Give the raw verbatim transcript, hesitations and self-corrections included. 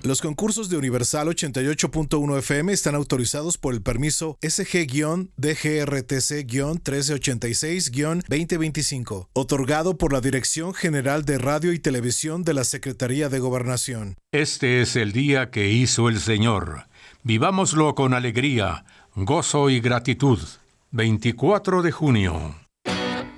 Los concursos de Universal ochenta y ocho punto uno F M están autorizados por el permiso S G D G R T C trece ochenta y seis veinte veinticinco, otorgado por la Dirección General de Radio y Televisión de la Secretaría de Gobernación. Este es el día que hizo el Señor. Vivámoslo con alegría, gozo y gratitud. veinticuatro de junio.